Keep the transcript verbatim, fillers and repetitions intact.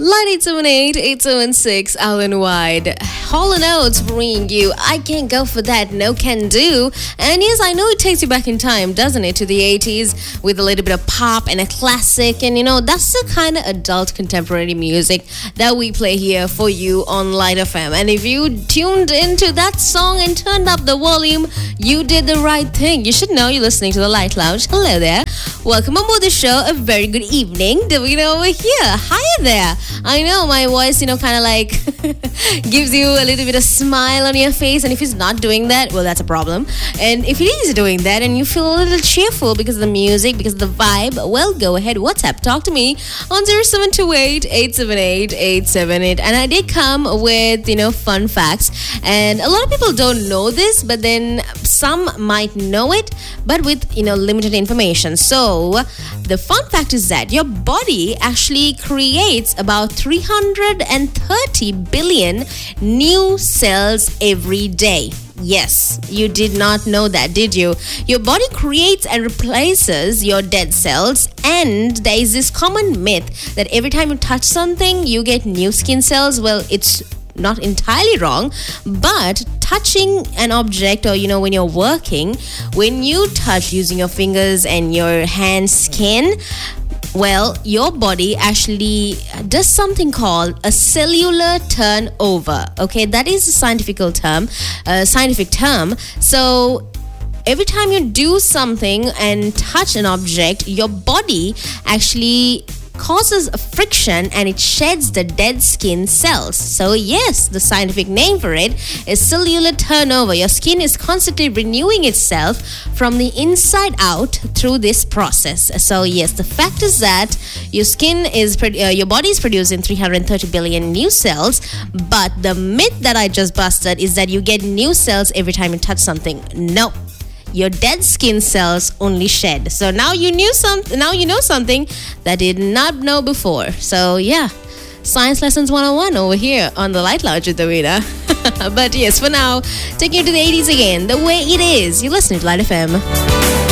Line eight seven eight, eight seven six, Alan Wide. Hall and Oates bringing you I Can't Go For That, No Can Do. And yes, I know it takes you back in time, doesn't it, to the eighties with a little bit of pop and a classic. And you know, that's the kind of adult contemporary music that we play here for you on Light F M. And if you tuned into that song and turned up the volume, you did the right thing. You should know you're listening to the Light Lounge. Hello there. Welcome aboard the show. A very good evening. Davina over here. Hiya there. I know my voice, you know, kind of like gives you a little bit of smile on your face. And if it's not doing that, well, that's a problem. And if it is doing that and you feel a little cheerful because of the music, because of the vibe, well, go ahead. WhatsApp. Talk to me on zero seven two eight, eight seven eight, eight seven eight. And I did come with, you know, fun facts. And a lot of people don't know this, but then some might know it, but with, you know, limited information. So the fun fact is that your body actually creates about three hundred thirty billion new cells every day. Yes, you did not know that, did you? Your body creates and replaces your dead cells, and there is this common myth that every time you touch something, you get new skin cells. Well, it's not entirely wrong, but touching an object, or you know, when you're working, when you touch using your fingers and your hand skin, well, your body actually does something called a cellular turnover. Okay, that is a scientific term. Uh, scientific term. So every time you do something and touch an object, your body actually causes a friction and it sheds the dead skin cells. So yes, the scientific name for it is cellular turnover. Your skin is constantly renewing itself from the inside out through this process. So yes, the fact is that your skin is uh, your body is producing three hundred thirty billion new cells, but the myth that I just busted is that you get new cells every time you touch something. No. Your dead skin cells only shed. So now you knew some. Now you know something that did not know before. So yeah, Science Lessons one oh one over here on the Light Lounge with Davina. But yes, for now, taking you to the eighties again, the way it is. You're listening to Light F M.